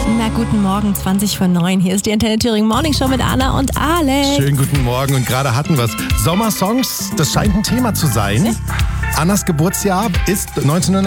Na, guten Morgen, 20:09. Hier ist die Antenne Thüringen Morning Show mit Anna und Alex. Schönen guten Morgen und gerade hatten wir es. Sommersongs, das scheint ein Thema zu sein. Annas Geburtsjahr ist 1900.